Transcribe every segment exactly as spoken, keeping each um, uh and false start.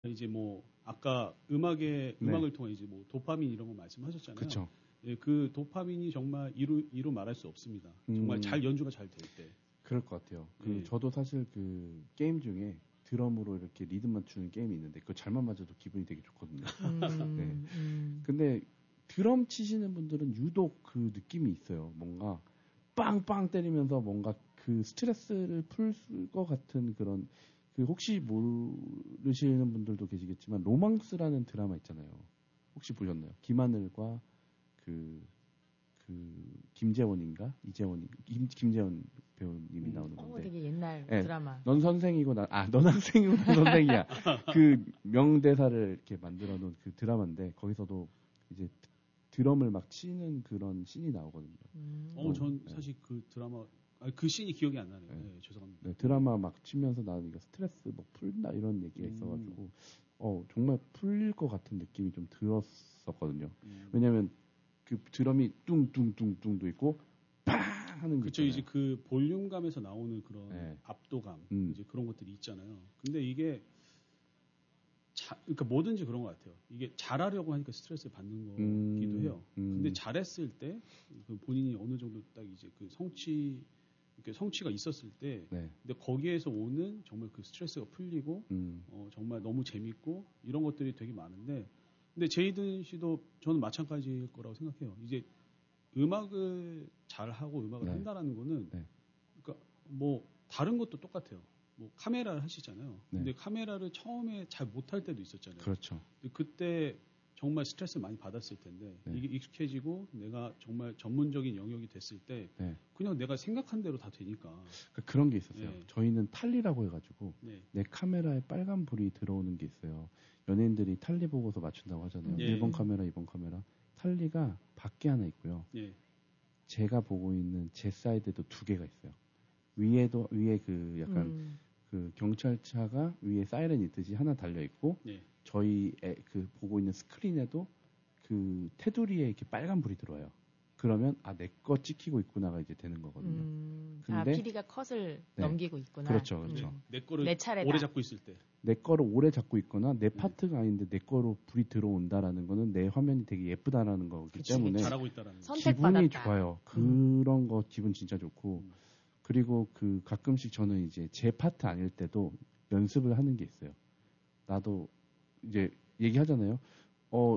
이제 뭐 아까 음악의 네. 음악을 통해 이제 뭐 도파민 이런 거 말씀하셨잖아요. 그렇죠. 예, 그 도파민이 정말 이루 이루 말할 수 없습니다. 정말 음, 잘 연주가 잘 될 때. 그럴 것 같아요. 그 예. 저도 사실 그 게임 중에 드럼으로 이렇게 리듬 맞추는 게임이 있는데 그거 잘만 맞아도 기분이 되게 좋거든요. 음, 네. 음. 근데 드럼 치시는 분들은 유독 그 느낌이 있어요. 뭔가 빵빵 때리면서 뭔가 그 스트레스를 풀 것 같은 그런 그 혹시 모르시는 분들도 계시겠지만 로망스라는 드라마 있잖아요. 혹시 보셨나요? 김하늘과 그, 그 김재원인가? 이재원, 김, 김재원 배우님이 음. 나오는 건데. 어, 되게 옛날 네, 드라마. 넌 선생이고 나, 아, 넌 학생이고 난 선생이야. 그 명대사를 이렇게 만들어 놓은 그 드라마인데 거기서도 이제 드럼을 막 치는 그런 씬이 나오거든요. 음. 어, 전 사실 그 드라마 아니, 그 씬이 기억이 안 나네요. 네. 네, 죄송합니다. 네, 드라마 막 치면서 나는 이거 스트레스 뭐 풀린다 이런 얘기가 음. 있어가지고 어 정말 풀릴 것 같은 느낌이 좀 들었었거든요. 음. 왜냐하면 그 드럼이 뚱뚱뚱뚱도 있고 팡 하는 게 그렇죠. 이제 그 볼륨감에서 나오는 그런 네. 압도감 음. 이제 그런 것들이 있잖아요. 근데 이게 자, 그러니까 뭐든지 그런 것 같아요. 이게 잘하려고 하니까 스트레스를 받는 거기도 음. 해요. 음. 근데 잘했을 때 그 본인이 어느 정도 딱 이제 그 성취 이렇게 성취가 있었을 때, 네. 근데 거기에서 오는 정말 그 스트레스가 풀리고, 음. 어, 정말 너무 재밌고 이런 것들이 되게 많은데, 근데 제이든 씨도 저는 마찬가지일 거라고 생각해요. 이제 음악을 잘 하고 음악을 네. 한다라는 거는, 네. 그러니까 뭐 다른 것도 똑같아요. 뭐 카메라를 하시잖아요. 네. 근데 카메라를 처음에 잘 못할 때도 있었잖아요. 그렇죠. 근데 그때 정말 스트레스를 많이 받았을 텐데 네. 이게 익숙해지고 내가 정말 전문적인 영역이 됐을 때 네. 그냥 내가 생각한 대로 다 되니까. 그러니까 그런 게 있었어요. 네. 저희는 탈리라고 해가지고 네. 내 카메라에 빨간 불이 들어오는 게 있어요. 연예인들이 탈리 보고서 맞춘다고 하잖아요. 네. 일 번 카메라, 이 번 카메라. 탈리가 밖에 하나 있고요. 네. 제가 보고 있는 제 사이드에도 두 개가 있어요. 위에도 위에 그 약간 음. 그 경찰차가 위에 사이렌 있듯이 하나 달려 있고 네. 저희 애, 그 보고 있는 스크린에도 그 테두리에 이렇게 빨간 불이 들어와요. 그러면 아 내 거 찍히고 있구나가 이제 되는 거거든요. 음. 근데 아 피디가 컷을 네. 넘기고 있구나. 그렇죠, 그렇죠. 음. 내 거를 내 차례다. 오래 잡고 있을 때. 내 거를 오래 잡고 있거나 내 파트가 아닌데 내 거로 불이 들어온다라는 거는 내 화면이 되게 예쁘다라는 거기 그치, 때문에 그치. 잘하고 있다라는 거. 기분이 좋아요. 그런 거 기분 진짜 좋고 음. 그리고 그 가끔씩 저는 이제 제 파트 아닐 때도 연습을 하는 게 있어요. 나도 이제 얘기하잖아요. 어,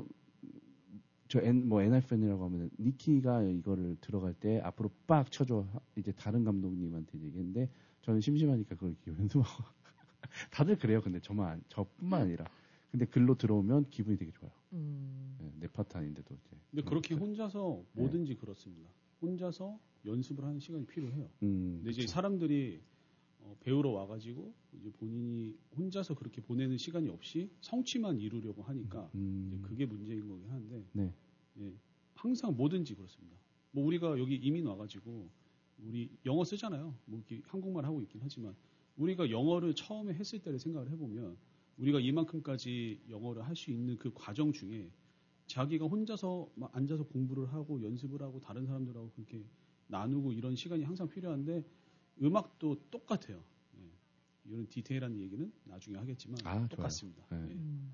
저 N, 뭐 엔알팬이라고 하면 니키가 이거를 들어갈 때 앞으로 빡 쳐줘. 이제 다른 감독님한테 얘기했는데 저는 심심하니까 그걸 이렇게 연습하고 다들 그래요. 근데 저만 저뿐만 아니라. 근데 글로 들어오면 기분이 되게 좋아요. 음. 네, 내 파트 아닌데도 이제. 근데 그렇게 혼자서 네. 뭐든지 그렇습니다. 혼자서 연습을 하는 시간이 필요해요. 음, 근데 이제 그쵸. 사람들이 어, 배우러 와가지고 이제 본인이 혼자서 그렇게 보내는 시간이 없이 성취만 이루려고 하니까 음. 이제 그게 문제인 거긴 한데 네. 예, 항상 뭐든지 그렇습니다. 뭐 우리가 여기 이민 와가지고 우리 영어 쓰잖아요. 뭐 이렇게 한국말 하고 있긴 하지만 우리가 영어를 처음에 했을 때를 생각을 해보면 우리가 이만큼까지 영어를 할 수 있는 그 과정 중에 자기가 혼자서 막 앉아서 공부를 하고 연습을 하고 다른 사람들하고 그렇게 나누고 이런 시간이 항상 필요한데 음악도 똑같아요. 예. 이런 디테일한 얘기는 나중에 하겠지만 아, 똑같습니다. 좋아요. 네. 예. 음.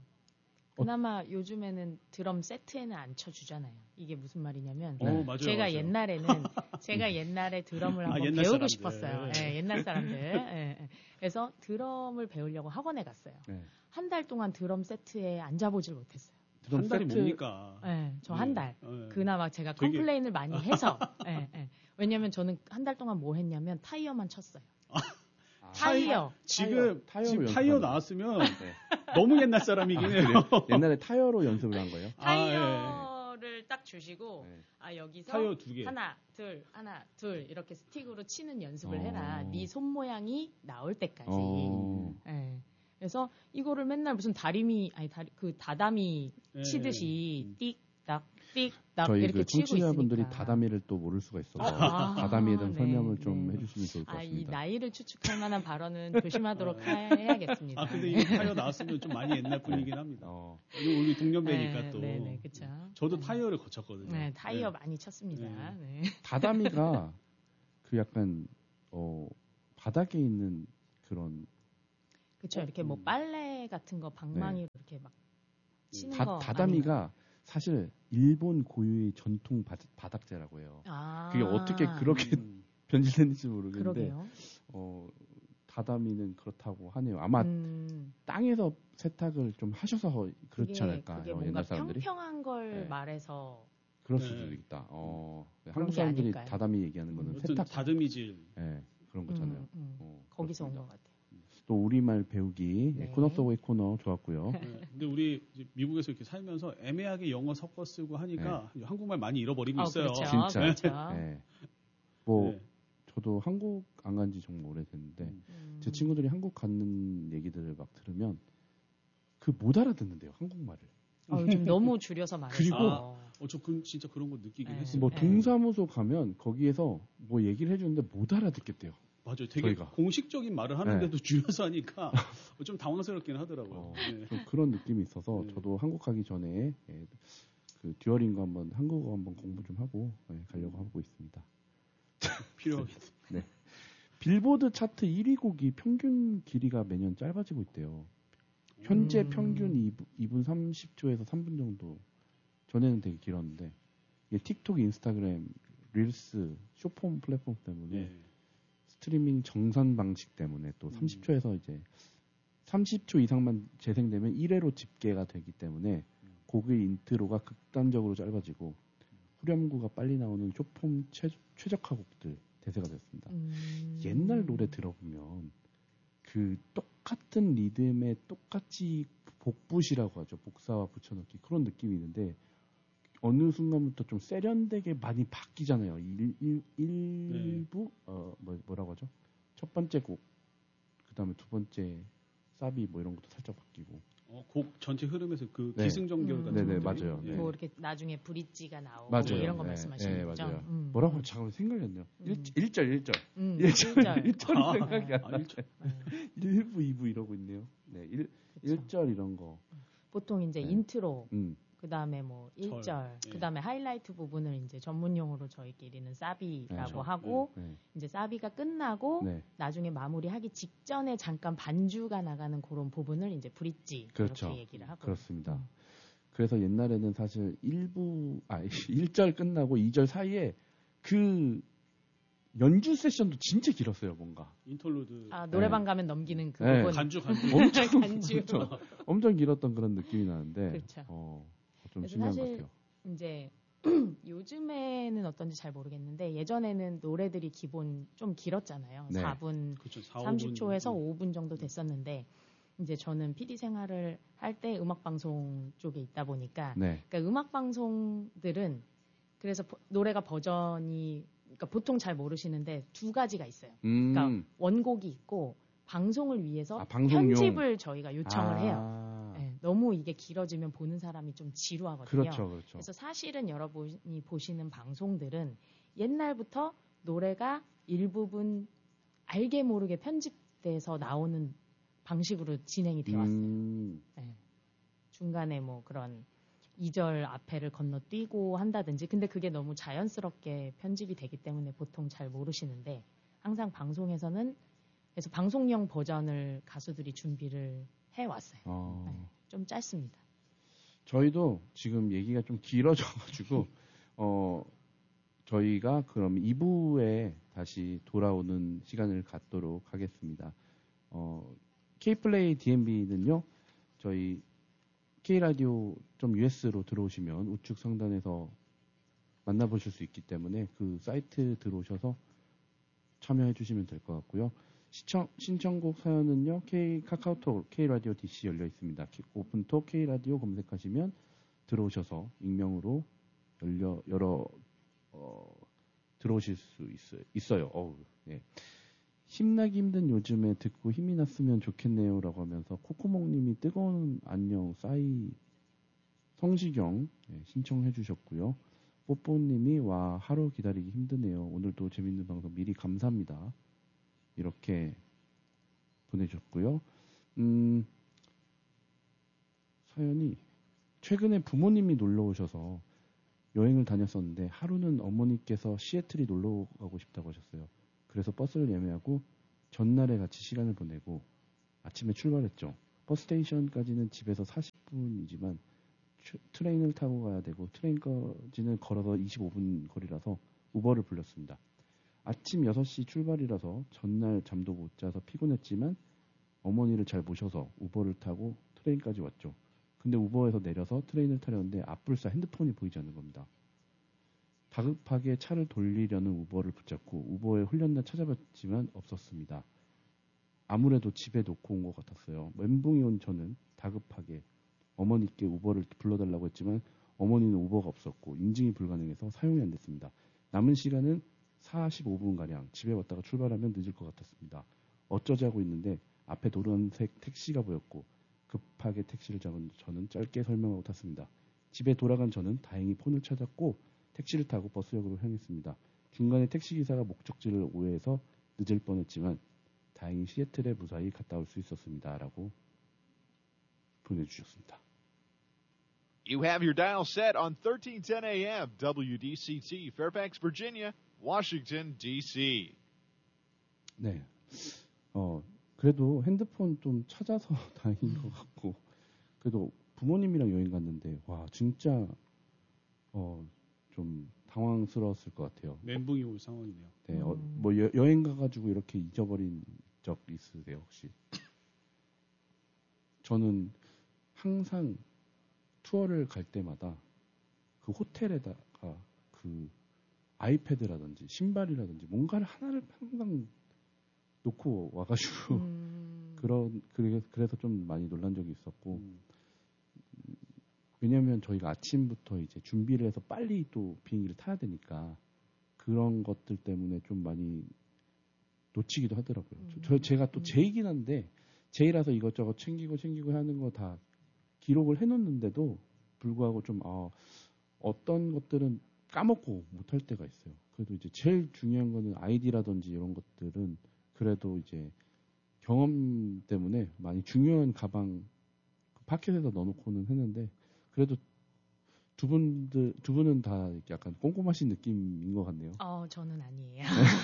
그나마 요즘에는 드럼 세트에는 안 쳐주잖아요. 이게 무슨 말이냐면 어, 맞아요, 제가 맞아요. 옛날에는 제가 옛날에 드럼을 아, 한번 옛날 배우고 사람들. 싶었어요. 예, 옛날 사람들. 예, 예. 그래서 드럼을 배우려고 학원에 갔어요. 네. 한 달 동안 드럼 세트에 앉아보질 못했어요. 한 달이 세트... 뭡니까? 네, 저 한 달. 예. 그나마 제가 되게... 컴플레인을 많이 해서. 예, 예. 왜냐면 저는 한 달 동안 뭐 했냐면 타이어만 쳤어요. 아, 타이어. 지금 타이어, 지금 타이어 타이어 나왔으면 네. 너무 옛날 사람이긴 해요. 아, 옛날에 타이어로 연습을 한 거예요? 타이어를 아, 딱 주시고 네. 아 여기서 타이어 두 개. 하나, 둘, 하나, 둘 이렇게 스틱으로 치는 연습을 어... 해라. 네 손 모양이 나올 때까지. 어... 네. 그래서 이거를 맨날 무슨 다리미 아니 다리 그 다다미 네. 치듯이 띡딱 띡딱 저희 이렇게 그 치고 있으니까 청취자분들이 다다미를 또 모를 수가 있어서 아, 다다미에 대한 네, 설명을 좀 네. 해주시면 좋을 것 아, 같습니다. 이 나이를 추측할 만한 발언은 조심하도록 해야겠습니다. 아 근데 이 타이어 나왔으면 좀 많이 옛날 분이긴 합니다. 어. 우리 동년배니까 네, 또. 네, 네, 그렇죠. 저도 네. 타이어를 거쳤거든요. 네, 타이어 네. 많이 쳤습니다. 네. 다다미가 그 약간 어 바닥에 있는 그런 그렇죠. 이렇게 뭐 빨래 같은 거 방망이로 네. 이렇게 막 치는 다, 거 다다미가 사실 일본 고유의 전통 바, 바닥재라고 해요. 아~ 그게 어떻게 그렇게 음. 변질됐는지 모르겠는데 그러게요. 어, 다다미는 그렇다고 하네요. 아마 음. 땅에서 세탁을 좀 하셔서 그렇지 그게, 않을까. 그게 옛날 사람들이. 평평한 걸 네. 말해서 그럴 수도 네. 있다. 어, 한국 사람들이 아닐까요? 다다미 얘기하는 거는 음, 세탁 다듬이질 네, 그런 거잖아요. 음, 음. 어, 거기서 온 것 같아요. 또 우리말 배우기 네. 코너 속의 코너 좋았고요. 네, 근데 우리 미국에서 이렇게 살면서 애매하게 영어 섞어 쓰고 하니까 네. 한국말 많이 잃어버리고 어, 있어요. 그렇죠. 진짜. 그렇죠. 네. 뭐 네. 저도 한국 안 간 지 정말 오래됐는데 음. 제 친구들이 한국 가는 얘기들을 막 들으면 그 못 알아듣는데요, 한국말을. 어, 요즘 너무 줄여서 말해서. 그리고 아, 어, 저 그, 진짜 그런 거 느끼긴 네. 했어요. 뭐 네. 동사무소 가면 거기에서 뭐 얘기를 해주는데 못 알아듣겠대요. 맞아요. 되게 저희가. 공식적인 말을 하는데도 네. 줄여서 하니까 좀 당황스럽긴 하더라고요. 어, 네. 좀 그런 느낌이 있어서 네. 저도 한국 가기 전에 예, 그 듀어링거 한번 한국어 한번 공부 좀 하고 예, 가려고 하고 있습니다. 필요하겠네. 네. 빌보드 차트 일 위 곡이 평균 길이가 매년 짧아지고 있대요. 현재 음. 평균 이 분 삼십 초에서 삼 분 정도. 전에는 되게 길었는데 이게 틱톡, 인스타그램, 릴스, 쇼폼 플랫폼 때문에 네. 스트리밍 정산 방식 때문에 또 음. 삼십 초에서 이제 삼십 초 이상만 재생되면 일 회로 집계가 되기 때문에 음. 곡의 인트로가 극단적으로 짧아지고 후렴구가 빨리 나오는 쇼폼 최, 최적화 곡들 대세가 됐습니다. 음. 옛날 노래 들어보면 그 똑같은 리듬에 똑같이 복붙이라고 하죠. 복사와 붙여넣기 그런 느낌이 있는데 어느 순간부터 좀 세련되게 많이 바뀌잖아요. 일, 일, 일부 네. 어, 뭐, 뭐라고 하죠? 첫 번째 곡, 그 다음에 두 번째 사비 뭐 이런 것도 살짝 바뀌고. 어, 곡 전체 흐름에서 그 네. 기승전결 음. 같은 네네 것들이 맞아요. 네. 뭐 이렇게 나중에 브릿지가 나오고 맞아요. 뭐 이런 거 네. 말씀하시는 네, 거죠? 맞아요. 음. 뭐라고 음. 잠깐 생각이 안 나요. 음. 일 절, 일 절. 음, 일 절, 일 절. 일 절이 아, 생각이 안 아, 나요. 일 부, 이 부 이러고 있네요. 네, 일 절 이런 거. 보통 이제 네. 인트로, 음. 그 다음에 뭐 일 절, 네. 그 다음에 하이라이트 부분을 이제 전문용어로 저희끼리는 사비라고 네. 하고, 네. 이제 사비가 끝나고, 네. 나중에 마무리하기 직전에 잠깐 반주가 나가는 그런 부분을 이제 브릿지. 그렇죠. 이렇게 얘기를 하고. 그렇습니다. 음. 그래서 옛날에는 사실 일 부, 아, 일 절 끝나고 이 절 사이에 그 연주 세션도 진짜 길었어요, 뭔가. 인터루드. 아, 노래방 네. 가면 넘기는 그 네. 부분. 간주, 간주. 엄청, 간주. 엄청, 엄청 길었던 그런 느낌이 나는데. 그렇죠. 어, 좀 신기한 것 같아요. 이제 요즘에는 어떤지 잘 모르겠는데 예전에는 노래들이 기본 좀 길었잖아요. 네. 사 분, 그렇죠. 사, 삼십 초에서 오 분 정도 됐었는데 이제 저는 피디 생활을 할 때 음악 방송 쪽에 있다 보니까 네. 그러니까 음악 방송들은 그래서 버, 노래가 버전이 그러니까 보통 잘 모르시는데 두 가지가 있어요. 음. 그러니까 원곡이 있고 방송을 위해서 아, 방송용. 편집을 저희가 요청을 아. 해요. 네, 너무 이게 길어지면 보는 사람이 좀 지루하거든요. 그렇죠, 그렇죠. 그래서 사실은 여러분이 보시는 방송들은 옛날부터 노래가 일부분 알게 모르게 편집돼서 나오는 방식으로 진행이 되어 왔어요. 음. 네. 중간에 뭐 그런 이 절 앞에를 건너뛰고 한다든지 근데 그게 너무 자연스럽게 편집이 되기 때문에 보통 잘 모르시는데 항상 방송에서는 그래서 방송용 버전을 가수들이 준비를 해왔어요. 어. 네, 좀 짧습니다. 저희도 지금 얘기가 좀 길어져가지고 어 저희가 그럼 이 부에 다시 돌아오는 시간을 갖도록 하겠습니다. 어 K플레이 디엠비는요 저희 K라디오.유에스로 들어오시면 우측 상단에서 만나보실 수 있기 때문에 그 사이트 들어오셔서 참여해 주시면 될 것 같고요. 시청, 신청곡 사연은요, K, 카카오톡, K라디오 디씨 열려 있습니다. 오픈톡 K라디오 검색하시면 들어오셔서 익명으로 열려, 열어, 어, 들어오실 수 있어요. 있어요. 어우, 네. 힘나기 힘든 요즘에 듣고 힘이 났으면 좋겠네요. 라고 하면서 코코몽님이 뜨거운 안녕, 싸이, 성시경 네, 신청해 주셨고요. 뽀뽀님이 와, 하루 기다리기 힘드네요. 오늘도 재밌는 방송 미리 감사합니다. 이렇게 보내줬고요. 음, 사연이 최근에 부모님이 놀러 오셔서 여행을 다녔었는데 하루는 어머니께서 시애틀이 놀러 가고 싶다고 하셨어요. 그래서 버스를 예매하고 전날에 같이 시간을 보내고 아침에 출발했죠. 버스 스테이션까지는 집에서 사십 분이지만 트레인을 타고 가야 되고 트레인까지는 걸어서 이십오 분 거리라서 우버를 불렀습니다. 아침 여섯 시 출발이라서 전날 잠도 못 자서 피곤했지만 어머니를 잘 모셔서 우버를 타고 트레인까지 왔죠. 근데 우버에서 내려서 트레인을 타려는데 앞불사 핸드폰이 보이지 않는 겁니다. 다급하게 차를 돌리려는 우버를 붙잡고 우버에 홀렸나 찾아봤지만 없었습니다. 아무래도 집에 놓고 온 것 같았어요. 멘붕이 온 저는 다급하게 어머니께 우버를 불러달라고 했지만 어머니는 우버가 없었고 인증이 불가능해서 사용이 안 됐습니다. 남은 시간은 사십오 분가량 집에 왔다가 출발하면 늦을 것 같았습니다. 어쩌지 하고 있는데 앞에 노란색 택시가 보였고 급하게 택시를 잡은 저는 짧게 설명하고 탔습니다. 집에 돌아간 저는 다행히 폰을 찾았고 택시를 타고 버스역으로 향했습니다. 중간에 택시기사가 목적지를 오해해서 늦을 뻔했지만 다행히 시애틀에 무사히 갔다 올 수 있었습니다. 라고 보내주셨습니다. You have your dial set on thirteen ten A M W D C T, Fairfax, Virginia, Washington, D C. 네. 어, 그래도 핸드폰 좀 찾아서 다행인 것 같고, 그래도 부모님이랑 여행 갔는데, 와, 진짜, 어, 좀 당황스러웠을 것 같아요. 멘붕이 올 상황이네요. 네, 음. 어, 뭐 여, 여행 가가지고 이렇게 잊어버린 적 있으세요, 혹시? 저는 항상 투어를 갈 때마다 그 호텔에다가 그 아이패드라든지 신발이라든지 뭔가를 하나를 항상 놓고 와가지고 음. 그런 그래, 그래서 좀 많이 놀란 적이 있었고 음. 왜냐하면 저희가 아침부터 이제 준비를 해서 빨리 또 비행기를 타야 되니까 그런 것들 때문에 좀 많이 놓치기도 하더라고요. 음. 저 제가 또 음. 제이긴 한데 제이라서 이것저것 챙기고 챙기고 하는 거 다 기록을 해놓는데도 불구하고 좀 아, 어떤 것들은 까먹고 못할 때가 있어요. 그래도 이제 제일 중요한 거는 아이디라든지 이런 것들은 그래도 이제 경험 때문에 많이 중요한 가방 파켓에다 넣어놓고는 했는데 그래도 두 분들 두 분은 다 약간 꼼꼼하신 느낌인 것 같네요. 어, 저는 아니에요.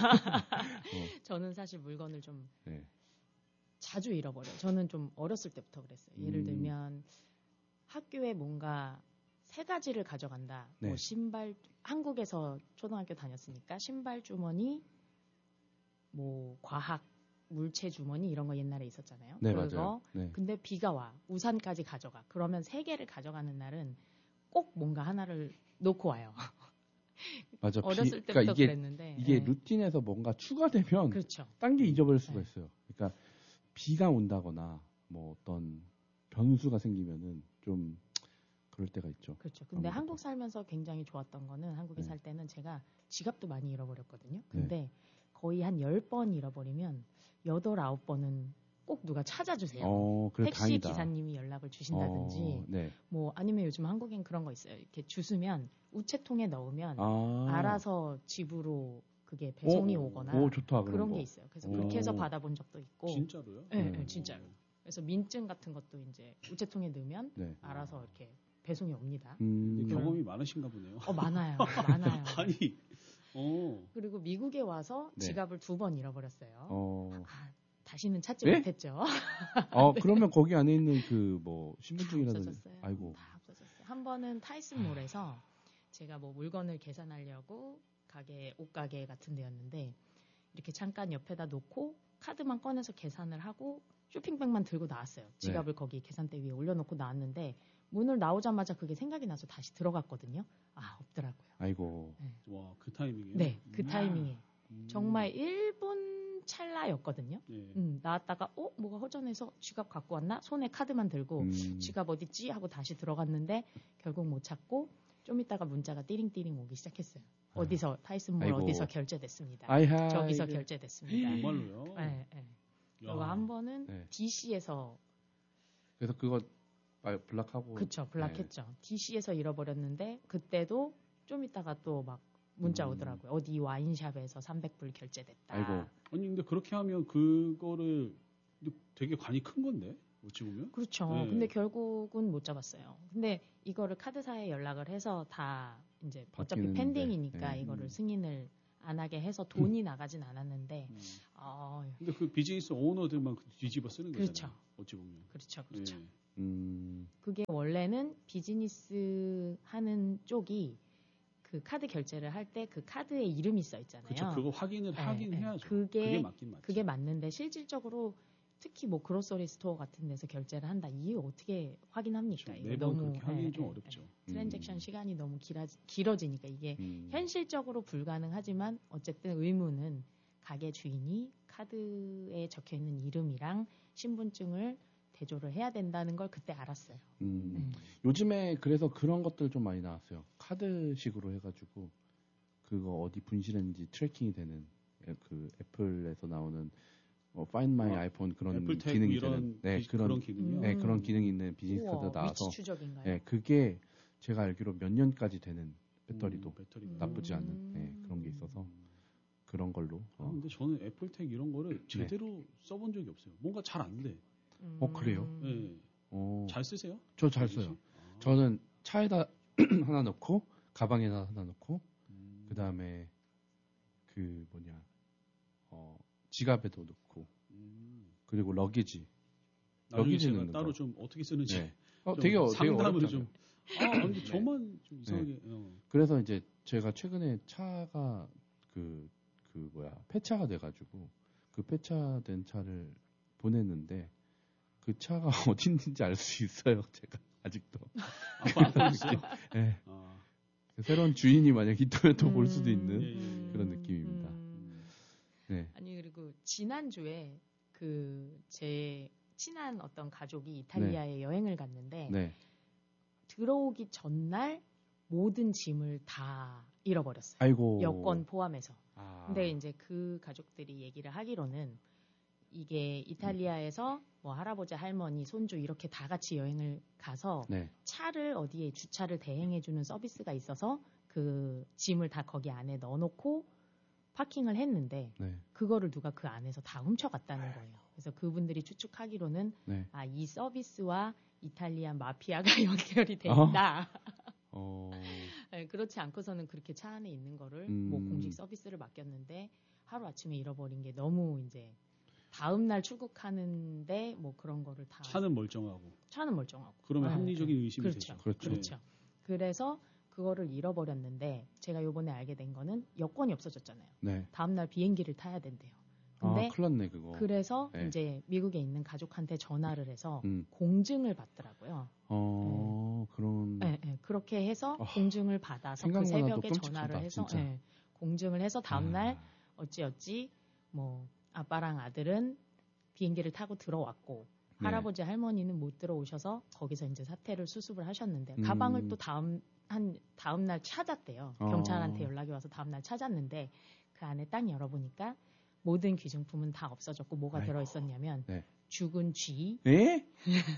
어, 저는 사실 물건을 좀 네. 자주 잃어버려요. 저는 좀 어렸을 때부터 그랬어요. 예를 음. 들면 학교에 뭔가 세 가지를 가져간다. 네. 뭐 신발, 한국에서 초등학교 다녔으니까 신발 주머니, 뭐 과학, 물체 주머니 이런 거 옛날에 있었잖아요. 네, 그거. 맞아요. 네. 근데 비가 와. 우산까지 가져가. 그러면 세 개를 가져가는 날은 꼭 뭔가 하나를 놓고 와요. 맞아. 어렸을 비, 때부터 그러니까 이게, 그랬는데. 이게 네. 루틴에서 뭔가 추가되면 그렇죠. 딴 게 잊어버릴 수가 네. 있어요. 그러니까 비가 온다거나 뭐 어떤 변수가 생기면은 좀 그럴 때가 있죠. 그렇죠. 근데 아무래도. 한국 살면서 굉장히 좋았던 거는 한국에 네. 살 때는 제가 지갑도 많이 잃어버렸거든요. 근데 거의 한 열 번 잃어버리면 여덟, 아홉 번은 꼭 누가 찾아주세요. 어, 그래 택시 다행이다. 기사님이 연락을 주신다든지 어, 네. 뭐 아니면 요즘 한국엔 그런 거 있어요. 이렇게 주스면 우체통에 넣으면 아. 알아서 집으로 그게 배송이 오, 오거나 오, 좋다, 그런 그런 거. 게 있어요. 그래서 오. 그렇게 해서 받아본 적도 있고. 진짜로요? 네, 음. 네, 진짜로. 그래서 민증 같은 것도 이제 우체통에 넣으면 네. 알아서 이렇게 배송이 옵니다. 음, 근데 경험이 많으신가 보네요. 어, 많아요. 많아요. 아니, 어. 그리고 미국에 와서 네. 지갑을 두 번 잃어버렸어요. 어, 아, 다시는 찾지 네? 못했죠. 어, 그러면 거기 안에 있는 그 뭐 다 신분증이라든지, 없어졌어요. 아이고, 다 없어졌어요. 한 번은 타이슨몰에서 제가 뭐 물건을 계산하려고 가게, 옷가게 같은 데였는데 이렇게 잠깐 옆에다 놓고 카드만 꺼내서 계산을 하고 쇼핑백만 들고 나왔어요. 지갑을 네. 거기 계산대 위에 올려놓고 나왔는데 문을 나오자마자 그게 생각이 나서 다시 들어갔거든요. 아, 없더라고요. 아이고, 와, 그 타이밍이에요? 네, 그 음. 타이밍에. 음. 정말 일 분 찰나였거든요. 예. 음, 나왔다가 어? 뭐가 허전해서 지갑 갖고 왔나? 손에 카드만 들고 음, 지갑 어딨지? 하고 다시 들어갔는데 결국 못 찾고 좀 있다가 문자가 띠링띠링 오기 시작했어요. 아. 어디서 타이슨몰 아이고. 어디서 결제됐습니다. 아이하, 저기서 이게- 결제됐습니다. 정말로요? 네, 네. 야. 그리고 한 번은 네. 디씨에서 그래서 그거 아, 블락하고, 그쵸 블락했죠. 디씨에서 잃어버렸는데 그때도 좀 있다가 또 막 문자 음. 오더라고요. 어디 와인샵에서 삼백 불 결제됐다. 아이고. 아니, 근데 그렇게 하면 그거를 되게 관이 큰 건데? 어찌 보면? 그렇죠. 네. 근데 결국은 못 잡았어요. 근데 이거를 카드사에 연락을 해서 다 이제 어차피 바뀌는데, 펜딩이니까 네. 이거를 음. 승인을 안 하게 해서 돈이 나가진 않았는데, 음. 어, 근데 그 비즈니스 오너들만 뒤집어 쓰는 그렇죠. 거잖아요. 어찌 보면. 그렇죠, 그렇죠. 예. 음, 그게 원래는 비즈니스 하는 쪽이 그 카드 결제를 할 때 그 카드에 이름이 써 있잖아요. 그렇죠. 그거 확인을 네, 하긴 네. 해야죠. 그게, 그게 맞긴 맞죠. 그게 맞는데 실질적으로 특히 뭐 그로서리 스토어 같은 데서 결제를 한다. 이게 어떻게 확인합니까? 그렇죠. 이거 매번 너무 그렇게 하기는 예, 좀 예, 어렵죠. 예. 트랜잭션 음. 시간이 너무 길어, 길어지니까 이게 음. 현실적으로 불가능하지만 어쨌든 의무는 가게 주인이 카드에 적혀 있는 이름이랑 신분증을 대조를 해야 된다는 걸 그때 알았어요. 음. 네. 요즘에 그래서 그런 것들 좀 많이 나왔어요. 카드식으로 해가지고 그거 어디 분실했는지 트래킹이 되는 애- 그 애플에서 나오는 어, Find My 아, iPhone 그런 애플택 기능이 이런 되는 네, 비- 그런 그런 기능이요. 네, 음. 그런 기능이 있는 비즈니스 우와, 카드가 나와서 위치 추적인가요? 네, 그게 제가 알기로 몇 년까지 되는 배터리도 음, 배터리가. 음. 나쁘지 않은 네, 그런 게 있어서 그런 걸로 아, 어, 근데 저는 애플택 이런 거를 네. 제대로 써본 적이 없어요. 뭔가 잘 안 돼. 음. 어, 그래요? 예. 어, 잘 쓰세요? 저 잘 써요. 아. 저는 차에다 하나 넣고 가방에다 하나 넣고 음. 그 다음에 그 뭐냐 어, 지갑에도 넣고 음. 그리고 러기지 나중에 여기 제가 있는 따로 거. 좀 어떻게 쓰는지 네. 어, 좀 되게 어- 되게 상담을 어렵잖아요. 좀. 아, 근데 네. 저만 좀 이상하게. 어. 그래서 이제 제가 최근에 차가 그, 그 뭐야, 폐차가 돼가지고 그 폐차된 차를 보냈는데 그 차가 어디 있는지 알 수 있어요, 제가 아직도. 아, 안 있어요? 네. 아, 새로운 주인이 만약 있다면 또 볼 수도 있는 예, 예. 그런 느낌입니다. 음. 네. 아니 그리고 지난주에 그 제 친한 어떤 가족이 이탈리아에 여행을 갔는데 네. 들어오기 전날 모든 짐을 다 잃어버렸어요. 아이고. 여권 포함해서. 아. 근데 이제 그 가족들이 얘기를 하기로는 이게 이탈리아에서 뭐 할아버지, 할머니, 손주 이렇게 다 같이 여행을 가서 네. 차를 어디에 주차를 대행해주는 서비스가 있어서 그 짐을 다 거기 안에 넣어놓고 파킹을 했는데 네. 그거를 누가 그 안에서 다 훔쳐갔다는 거예요. 그래서 그분들이 추측하기로는 네. 아, 이 서비스와 이탈리아 마피아가 연결이 돼 있다. 어. 네, 그렇지 않고서는 그렇게 차 안에 있는 거를 음. 뭐 공식 서비스를 맡겼는데 하루 아침에 잃어버린 게 너무 이제 다음 날 출국하는데 뭐 그런 거를 다 차는 멀쩡하고. 차는 멀쩡하고. 그러면 네, 합리적인 네. 의심이 그렇죠. 되죠. 그렇죠. 그렇죠. 그래서 그거를 잃어버렸는데 제가 요번에 알게 된 거는 여권이 없어졌잖아요. 네. 다음 날 비행기를 타야 된대요. 아, 근데 큰일 났네, 그거. 그래서 네. 이제 미국에 있는 가족한테 전화를 해서 음. 공증을 받더라고요. 어, 그런. 네, 네. 그렇게 해서 아, 공증을 받아서 그 생각만 해도 새벽에 끔찍하다, 전화를 해서 진짜. 네, 공증을 해서 다음날 아. 어찌어찌 뭐 아빠랑 아들은 비행기를 타고 들어왔고 네. 할아버지 할머니는 못 들어오셔서 거기서 이제 사퇴를 수습을 하셨는데 음. 가방을 또 다음 한 다음 날 찾았대요. 어. 경찰한테 연락이 와서 다음 날 찾았는데 그 안에 딱 열어보니까 모든 귀중품은 다 없어졌고 뭐가 아이고. 들어 있었냐면 네. 죽은 쥐, 에?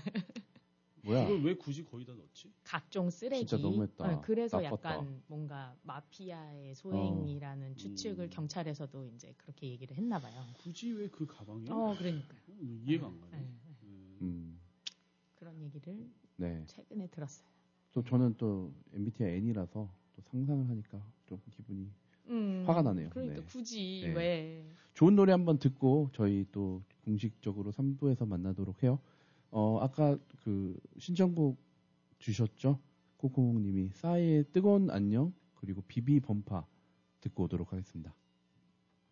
뭐야? 그걸 왜 굳이 거기다 넣지? 각종 쓰레기. 진짜 너무했다. 네, 그래서 나빴다. 약간 뭔가 마피아의 소행이라는 추측을 음. 경찰에서도 이제 그렇게 얘기를 했나 봐요. 굳이 왜 그 가방이요? 어, 그러니까요. 어, 이해가 안 가네. 네, 네. 음. 음. 그런 얘기를 네. 최근에 들었어요. 또 저는 또 엠비티아이 N이라서 또 상상을 하니까 좀 기분이 음, 화가 나네요. 그러니까 네. 굳이 네. 왜? 좋은 노래 한번 듣고 저희 또 공식적으로 삼 부에서 만나도록 해요. 어, 아까 그 신청곡 주셨죠? 코코몽님이 싸이의 뜨거운 안녕 그리고 비비 범파 듣고 오도록 하겠습니다.